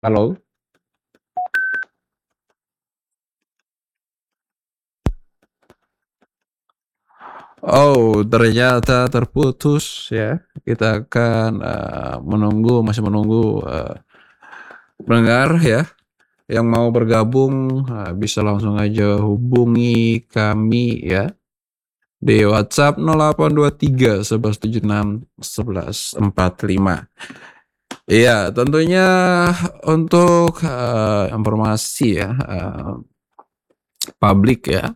Halo? Oh, ternyata terputus ya. Kita akan masih menunggu pendengar ya yang mau bergabung, bisa langsung aja hubungi kami ya di WhatsApp 0823 1176 1145. Iya, tentunya untuk informasi ya, publik ya.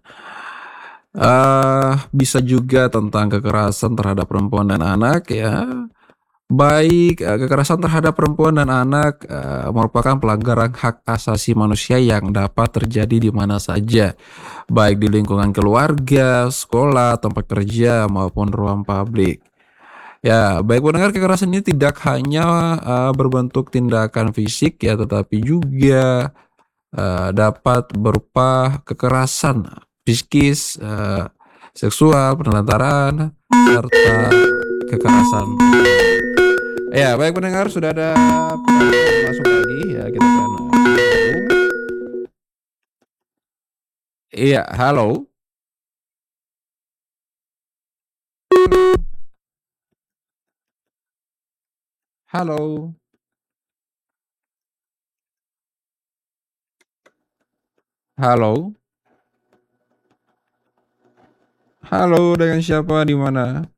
Bisa juga tentang kekerasan terhadap perempuan dan anak ya. Baik, kekerasan terhadap perempuan dan anak merupakan pelanggaran hak asasi manusia yang dapat terjadi di mana saja, baik di lingkungan keluarga, sekolah, tempat kerja maupun ruang publik. Ya, baik pendengar, kekerasan ini tidak hanya berbentuk tindakan fisik ya, tetapi juga dapat berupa kekerasan psikis, seksual, penelantaran, serta kekerasan. Ya, baik pendengar, sudah ada masuk lagi ya, kita akan gabung. Iya, halo. Halo. Halo. Halo, dengan siapa di mana?